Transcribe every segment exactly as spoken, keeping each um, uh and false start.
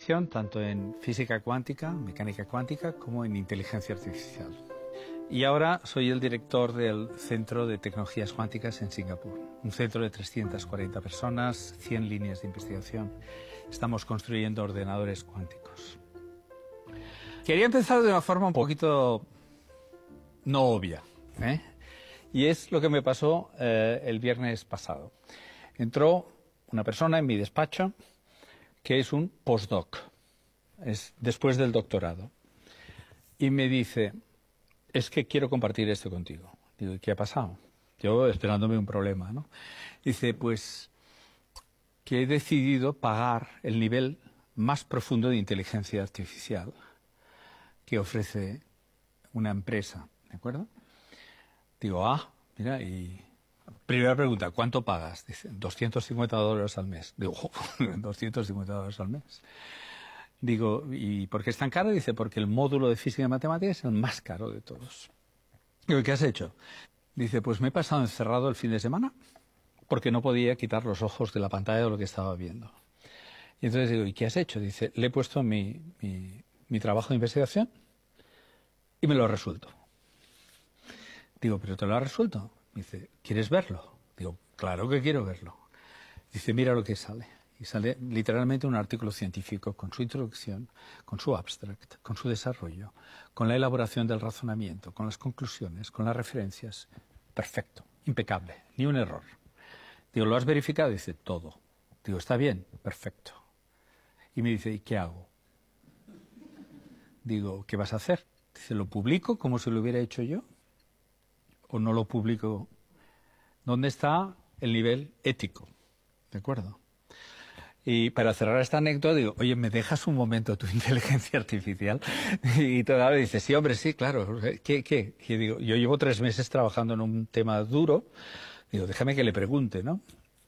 investigación tanto en física cuántica, mecánica cuántica, como en inteligencia artificial. Y ahora soy el director del Centro de Tecnologías Cuánticas en Singapur, un centro de trescientas cuarenta personas, cien líneas de investigación. Estamos construyendo ordenadores cuánticos. Quería empezar de una forma un poquito no obvia, ¿eh? Y es lo que me pasó eh, el viernes pasado. Entró una persona en mi despacho que es un postdoc, es después del doctorado, y me dice: es que quiero compartir esto contigo. Digo: ¿y qué ha pasado? Yo esperándome un problema, ¿no? Dice: pues que he decidido pagar el nivel más profundo de inteligencia artificial que ofrece una empresa, ¿de acuerdo? Digo: ah, mira, y primera pregunta, ¿cuánto pagas? Dice: doscientos cincuenta dólares al mes. Digo: oh, doscientos cincuenta dólares al mes. Digo: ¿y por qué es tan caro? Dice: porque el módulo de física y matemáticas es el más caro de todos. Digo: ¿qué has hecho? Dice: pues me he pasado encerrado el fin de semana porque no podía quitar los ojos de la pantalla de lo que estaba viendo. Y entonces digo: ¿y qué has hecho? Dice: le he puesto mi, mi, mi trabajo de investigación y me lo ha resuelto. Digo: ¿pero te lo ha resuelto? Dice: ¿quieres verlo? Digo: claro que quiero verlo. Dice: mira lo que sale. Y sale literalmente un artículo científico con su introducción, con su abstract, con su desarrollo, con la elaboración del razonamiento, con las conclusiones, con las referencias. Perfecto, impecable, ni un error. Digo: ¿lo has verificado? Dice: todo. Digo: ¿está bien? Perfecto. Y me dice: ¿y qué hago? Digo: ¿qué vas a hacer? Dice: ¿lo publico como si lo hubiera hecho yo? ¿O no lo publico? ¿Dónde está el nivel ético? ¿De acuerdo? Y para cerrar esta anécdota digo: oye, ¿me dejas un momento tu inteligencia artificial? Y todavía dice: sí, hombre, sí, claro. ¿Qué, qué? Y digo: yo llevo tres meses trabajando en un tema duro. Digo: déjame que le pregunte, ¿no?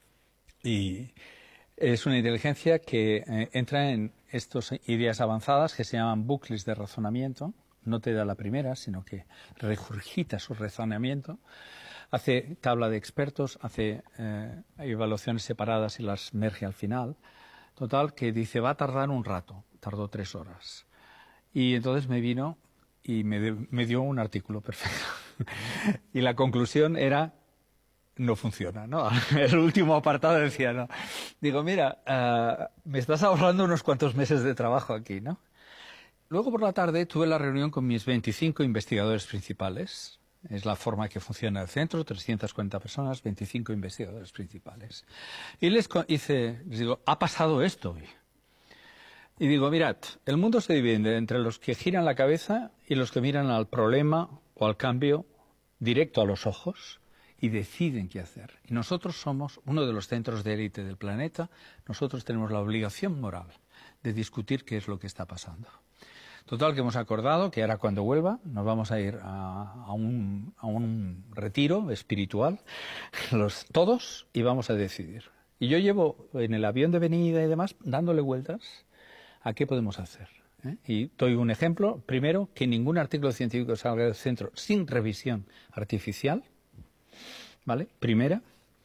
Y es una inteligencia que eh, entra en estas ideas avanzadas que se llaman bucles de razonamiento. No te da la primera, sino que regurgita su razonamiento. Hace tabla de expertos, hace eh, evaluaciones separadas y las merge al final. Total, que dice: va a tardar un rato. Tardó tres horas. Y entonces me vino y me, de, me dio un artículo perfecto. Y la conclusión era: no funciona, ¿no? El último apartado decía: no. Digo: mira, uh, me estás ahorrando unos cuantos meses de trabajo aquí, ¿no? Luego por la tarde tuve la reunión con mis veinticinco investigadores principales. Es la forma que funciona el centro: trescientas cuarenta personas, veinticinco investigadores principales. Y les hice, les digo: ha pasado esto hoy. Y digo: mirad, el mundo se divide entre los que giran la cabeza y los que miran al problema o al cambio directo a los ojos y deciden qué hacer. Y nosotros somos uno de los centros de élite del planeta. Nosotros tenemos la obligación moral de discutir qué es lo que está pasando. Total, que hemos acordado que ahora cuando vuelva nos vamos a ir a, a, un, a un retiro espiritual, los, todos, y vamos a decidir. Y yo llevo en el avión de venida y demás dándole vueltas a qué podemos hacer, ¿eh? Y doy un ejemplo. Primero, que ningún artículo científico salga del centro sin revisión artificial, ¿vale? Primera.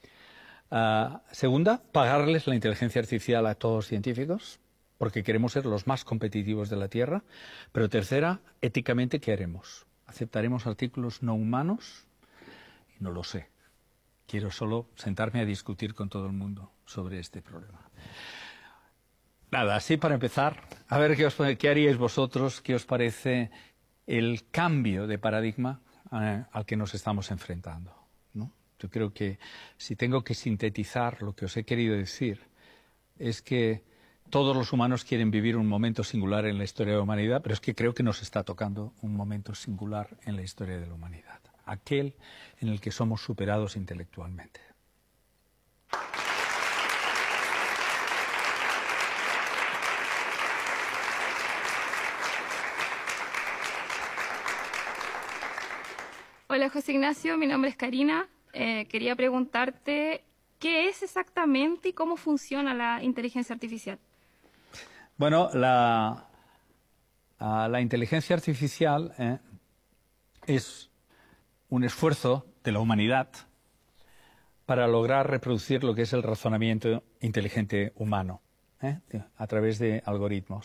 Uh, segunda, pagarles la inteligencia artificial a todos los científicos, porque queremos ser los más competitivos de la Tierra. Pero tercera, éticamente, ¿qué haremos? ¿Aceptaremos artículos no humanos? Y no lo sé. Quiero solo sentarme a discutir con todo el mundo sobre este problema. Nada, así para empezar, a ver qué, os, qué haríais vosotros, qué os parece el cambio de paradigma eh, al que nos estamos enfrentando, ¿no? Yo creo que si tengo que sintetizar lo que os he querido decir, es que todos los humanos quieren vivir un momento singular en la historia de la humanidad, pero es que creo que nos está tocando un momento singular en la historia de la humanidad, aquel en el que somos superados intelectualmente. Hola José Ignacio, mi nombre es Karina. Eh, quería preguntarte qué es exactamente y cómo funciona la inteligencia artificial. Bueno, la, uh, la inteligencia artificial eh, es un esfuerzo de la humanidad para lograr reproducir lo que es el razonamiento inteligente humano, ¿eh? a través de algoritmos.